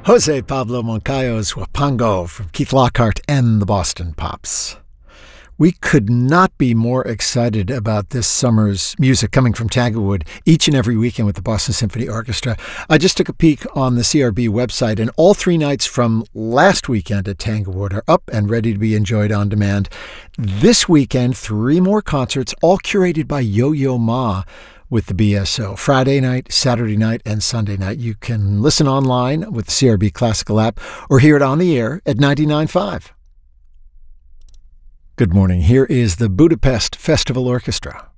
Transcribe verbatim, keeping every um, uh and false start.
Jose Pablo Moncayo's Huapango from Keith Lockhart and the Boston Pops. We could not be more excited about this summer's music coming from Tanglewood each and every weekend with the Boston Symphony Orchestra. I just took a peek on the C R B website, and all three nights from last weekend at Tanglewood are up and ready to be enjoyed on demand. This weekend, three more concerts, all curated by Yo-Yo Ma with the B S O. Friday night, Saturday night, and Sunday night. You can listen online with the C R B Classical app or hear it on the air at ninety-nine point five. Good morning. Here is the Budapest Festival Orchestra.